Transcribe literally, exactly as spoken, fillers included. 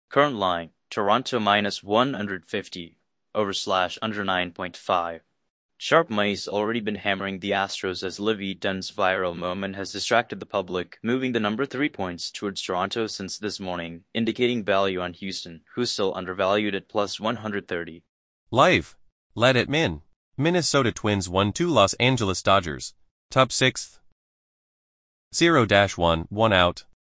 Current line, Toronto minus one hundred fifty, over slash under nine point five. Sharp money's already been hammering the Astros as Livy Dunn's viral moment has distracted the public, moving the number three points towards Toronto since this morning, indicating value on Houston, who's still undervalued at plus one hundred thirty. Live. Led at Min. Minnesota Twins one two Los Angeles Dodgers. Top sixth. zero dash one, one out.